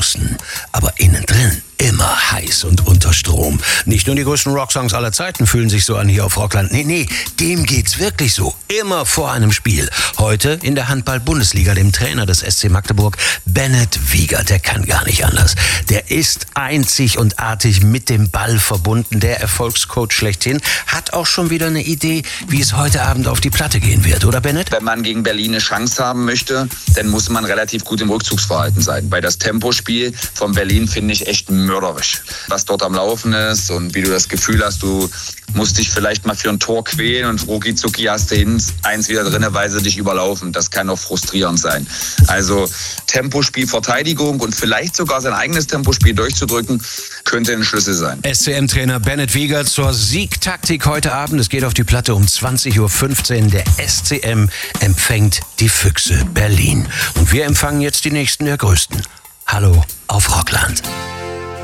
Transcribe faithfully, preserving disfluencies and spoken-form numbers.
draußen, aber innen drin immer heiß und unter Strom. Nicht nur die größten Rocksongs aller Zeiten fühlen sich so an hier auf Rockland. Nee, nee, dem geht's wirklich so. Immer vor einem Spiel. Heute in der Handball-Bundesliga, dem Trainer des S C Magdeburg, Bennett Wiegert. Der kann gar nicht anders. Der ist einzig und artig mit dem Ball verbunden. Der Erfolgscoach schlechthin hat auch schon wieder eine Idee, wie es heute Abend auf die Platte gehen wird. Oder, Bennett? Wenn man gegen Berlin eine Chance haben möchte, dann muss man relativ gut im Rückzugsverhalten sein. Weil das Tempospiel von Berlin finde ich echt mörderisch. Was dort am Laufen ist und wie du das Gefühl hast, du musst dich vielleicht mal für ein Tor quälen und rucki zucki hast du eins wieder drin, weil sie dich überlaufen. Das kann auch frustrierend sein. Also Tempospiel, Verteidigung und vielleicht sogar sein eigenes Tempospiel durchzudrücken, könnte ein Schlüssel sein. S C M-Trainer Bennett Wiegert zur Siegtaktik heute Abend. Es geht auf die Platte um zwanzig Uhr fünfzehn. Der S C M empfängt die Füchse Berlin. Und wir empfangen jetzt die nächsten der Größten. Hallo